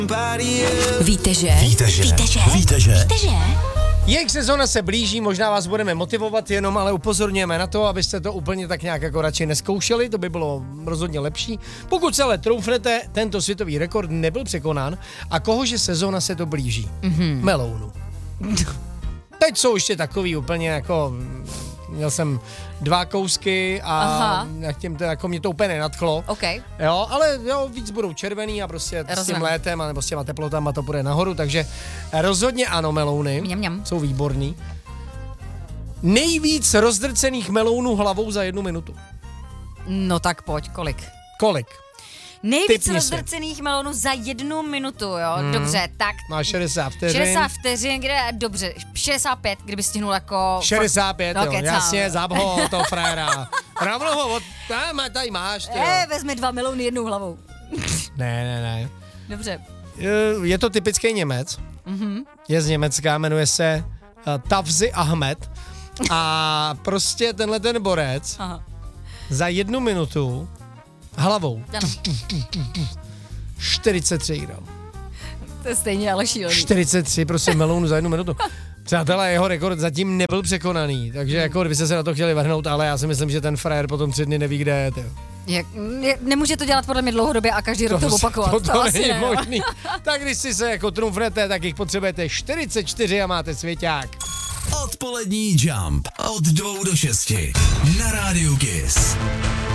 Víte, že? Jejich sezóna se blíží, možná vás budeme motivovat, jenom ale upozorňujeme na to, abyste to úplně tak nějak jako radši neskoušeli, to by bylo rozhodně lepší. Pokud se ale troufnete, tento světový rekord nebyl překonán a kohože sezóna se to blíží? Melounu. Teď jsou ještě takový úplně jako, měl jsem 2 kousky a jako mě to úplně nenadchlo. Okay. Jo, ale jo, víc budou červený a prostě s tím létem a nebo s těma teplotama to půjde nahoru, takže rozhodně ano, melouny jsou výborný. Nejvíc rozdrcených melounů hlavou za 1 minutu. No tak pojď, kolik? Kolik? Nejvíc rozdrcených melounů za 1 minutu, jo? Dobře, tak. Má 60 vteřin. 60 vteřin, dobře, 65, kdyby stihnul jako... 65, jo, jasně, zab ho, toho frajera. Rovno ho, tady máš, ty jo. Vezmi 2 melouny 1 hlavou. Ne. Dobře. Je to typický Němec. Je z Německa, jmenuje se Tavzi Ahmed. A prostě tenhle ten borec za 1 minutu hlavou 43 gram. To je stejně ale šílený. 43 prostě melounů za 1 minutu. Přátelé, jeho rekord zatím nebyl překonaný, takže jako kdybyste se na to chtěli vrhnout, ale já si myslím, že ten frajer potom 3 dny neví, kde je. Nemůže to dělat podle mě dlouhodobě a každý rok to opakovat. To není možný. Tak když si se jako trumfnete, tak jich potřebujete 44 a máte svěťák. Odpolední Jump od 2 do 6 na rádiu Kiss.